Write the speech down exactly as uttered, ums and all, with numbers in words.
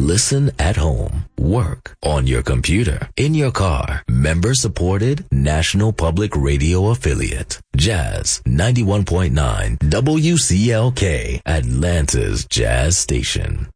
Listen at home, work, on your computer, in your car. Member-supported National Public Radio affiliate. Jazz ninety-one point nine W C L K, Atlanta's Jazz Station.